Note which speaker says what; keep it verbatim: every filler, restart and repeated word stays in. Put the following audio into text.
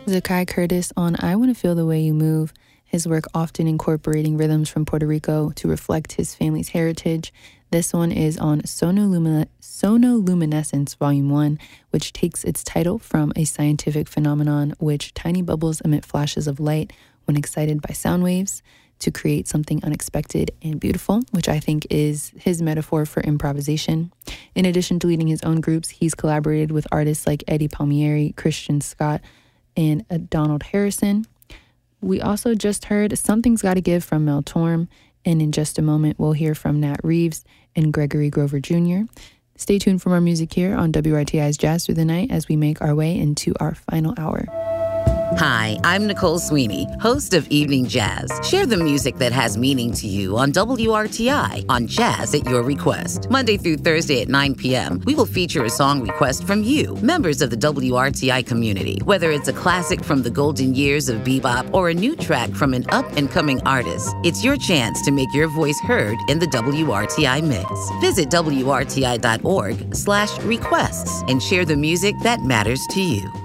Speaker 1: Zakai Curtis on I Want to Feel the Way You Move, his work often incorporating rhythms from Puerto Rico to reflect his family's heritage. This one is on Sonolumine- Sonoluminescence Volume one, which takes its title from a scientific phenomenon which tiny bubbles emit flashes of light when excited by sound waves to create something unexpected and beautiful, which I think is his metaphor for improvisation. In addition to leading his own groups, he's collaborated with artists like Eddie Palmieri, Christian Scott, and uh, Donald Harrison. We also just heard Something's Gotta Give from Mel Torme, and in just a moment, we'll hear from Nat Reeves and Gregory Grover Junior Stay tuned for more music here on W R T I's Jazz Through the Night as we make our way into our final hour.
Speaker 2: Hi, I'm Nicole Sweeney, host of Evening Jazz. Share the music that has meaning to you on W R T I on Jazz at Your Request. Monday through Thursday at nine p.m., we will feature a song request from you, members of the W R T I community. Whether it's a classic from the golden years of bebop or a new track from an up-and-coming artist, it's your chance to make your voice heard in the W R T I mix. Visit W R T I dot org slash requests and share the music that matters to you.